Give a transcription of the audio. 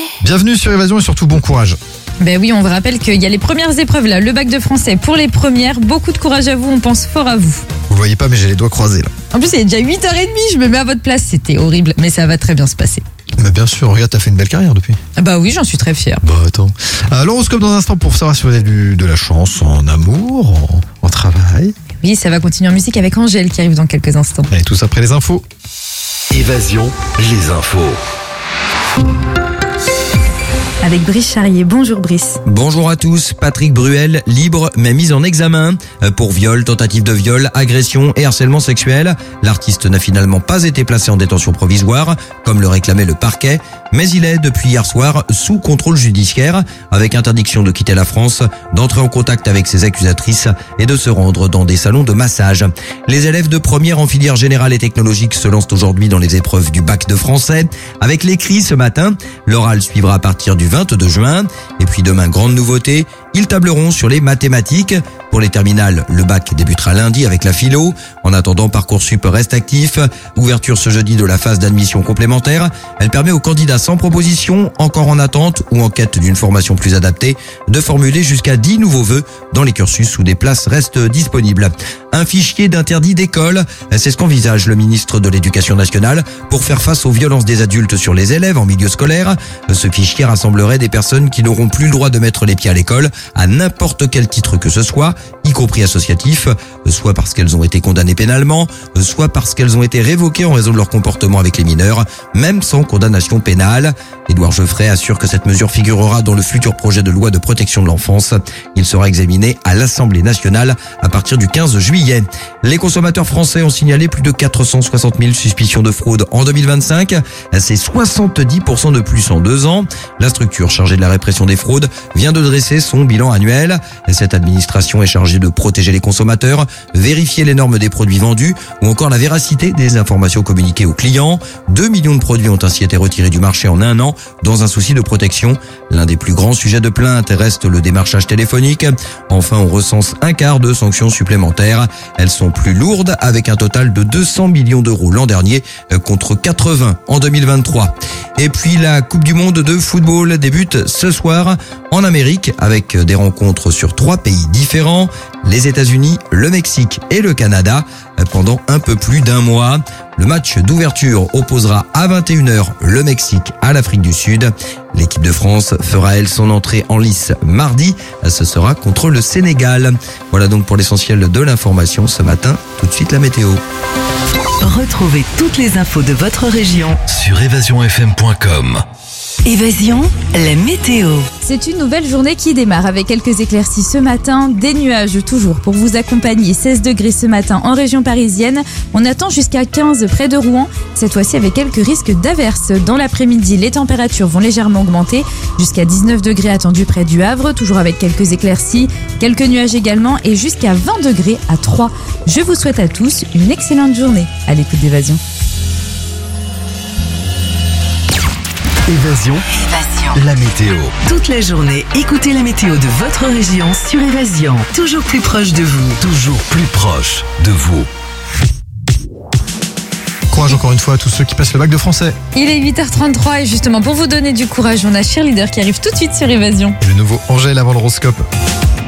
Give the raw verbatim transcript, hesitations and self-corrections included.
Bienvenue sur Évasion et surtout bon courage. Ben oui, on vous rappelle qu'il y a les premières épreuves là, le bac de français pour les premières. Beaucoup de courage à vous, on pense fort à vous. Vous voyez pas mais j'ai les doigts croisés là. En plus, il est déjà huit heures trente, je me mets à votre place, c'était horrible, mais ça va très bien se passer. Mais bien sûr, regarde, t'as fait une belle carrière depuis. Ah bah oui, j'en suis très fière. Bah attends. Euh, L'horoscope dans un instant pour savoir si vous avez du, de la chance en amour, en, en travail. Oui, ça va continuer en musique avec Angèle qui arrive dans quelques instants. Et tout ça après les infos. Évasion, les infos. Avec Brice Charrier. Bonjour Brice. Bonjour à tous. Patrick Bruel, libre mais mis en examen pour viol, tentative de viol, agression et harcèlement sexuel. L'artiste n'a finalement pas été placé en détention provisoire, comme le réclamait le parquet, mais il est depuis hier soir sous contrôle judiciaire, avec interdiction de quitter la France, d'entrer en contact avec ses accusatrices et de se rendre dans des salons de massage. Les élèves de première en filière générale et technologique se lancent aujourd'hui dans les épreuves du bac de français. Avec l'écrit ce matin, l'oral suivra à partir du vingt-deux juin. Et puis demain, grande nouveauté, ils tableront sur les mathématiques. Pour les terminales, le bac débutera lundi avec la philo. En attendant, Parcoursup reste actif. Ouverture ce jeudi de la phase d'admission complémentaire. Elle permet aux candidats sans proposition, encore en attente ou en quête d'une formation plus adaptée, de formuler jusqu'à dix nouveaux vœux dans les cursus où des places restent disponibles. Un fichier d'interdit d'école, c'est ce qu'envisage le ministre de l'Éducation nationale pour faire face aux violences des adultes sur les élèves en milieu scolaire. Ce fichier rassemblerait des personnes qui n'auront plus le droit de mettre les pieds à l'école à n'importe quel titre que ce soit, y compris associatif, soit parce qu'elles ont été condamnées pénalement, soit parce qu'elles ont été révoquées en raison de leur comportement avec les mineurs, même sans condamnation pénale. Édouard Geoffrey assure que cette mesure figurera dans le futur projet de loi de protection de l'enfance. Il sera examiné à l'Assemblée nationale à partir du quinze juillet. Les consommateurs français ont signalé plus de quatre cent soixante mille suspicions de fraude en deux mille vingt-cinq. C'est soixante-dix pour cent de plus en deux ans. La structure chargée de la répression des fraudes vient de dresser son bilan annuel. Cette administration est chargée de protéger les consommateurs, vérifier les normes des produits vendus ou encore la véracité des informations communiquées aux clients. Deux millions de produits ont ainsi été retirés du marché en un an dans un souci de protection. L'un des plus grands sujets de plainte reste le démarchage téléphonique. Enfin, on recense un quart de sanctions supplémentaires. Elles sont plus lourdes avec un total de deux cents millions d'euros l'an dernier contre quatre-vingts en deux mille vingt-trois. Et puis la Coupe du Monde de football débute ce soir en Amérique avec des rencontres sur trois pays différents, les États-Unis, le Mexique et le Canada, pendant un peu plus d'un mois. Le match d'ouverture opposera à vingt et une heures le Mexique à l'Afrique du Sud. L'équipe de France fera elle son entrée en lice mardi. Ce sera contre le Sénégal. Voilà donc pour l'essentiel de l'information ce matin. Tout de suite la météo. Retrouvez toutes les infos de votre région Sur évasion f m point com. Évasion, la météo. C'est une nouvelle journée qui démarre avec quelques éclaircies ce matin, des nuages toujours pour vous accompagner. seize degrés ce matin en région parisienne. On attend jusqu'à quinze près de Rouen, cette fois-ci avec quelques risques d'averses. Dans l'après-midi, les températures vont légèrement augmenter, jusqu'à dix-neuf degrés attendus près du Havre, toujours avec quelques éclaircies, quelques nuages également et jusqu'à vingt degrés à Troyes. Je vous souhaite à tous une excellente journée à l'écoute d'Évasion. Évasion, Évasion. la météo. Toute la journée, écoutez la météo de votre région sur Évasion. Toujours plus proche de vous. Toujours plus proche de vous. Courage encore une fois à tous ceux qui passent le bac de français. Il est huit heures trente-trois et justement pour vous donner du courage, on a Cheerleader qui arrive tout de suite sur Évasion. Et le nouveau Angèle avant l'horoscope.